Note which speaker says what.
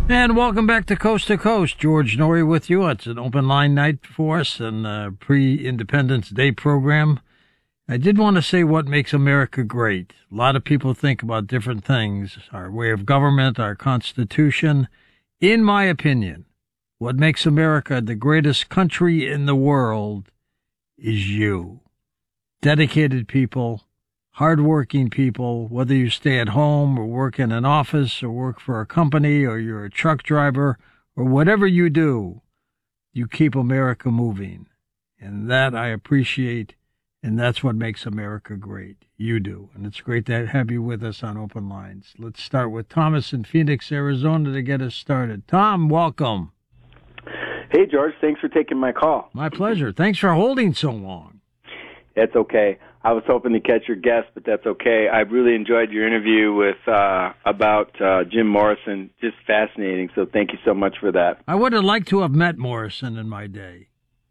Speaker 1: And welcome back to Coast. George Norrie with you. It's an open line night for us and a pre-Independence Day program. I did want to say what makes America great. A lot of people think about different things, our way of government, our Constitution. In my opinion, what makes America the greatest country in the world is you. Dedicated people, hardworking people, whether you stay at home or work in an office or work for a company or you're a truck driver or whatever you do, you keep America moving. And that I appreciate, and that's what makes America great. You do. And it's great to have you with us on Open Lines. Let's start with Thomas in Phoenix, Arizona to get us started. Tom, welcome.
Speaker 2: Hey, George. Thanks for taking my call.
Speaker 1: My pleasure. Thanks for holding so long.
Speaker 2: It's okay. I was hoping to catch your guest, but that's okay. I really enjoyed your interview with about Jim Morrison. Just fascinating. So thank you so much for that.
Speaker 1: I would have liked to have met Morrison in my day.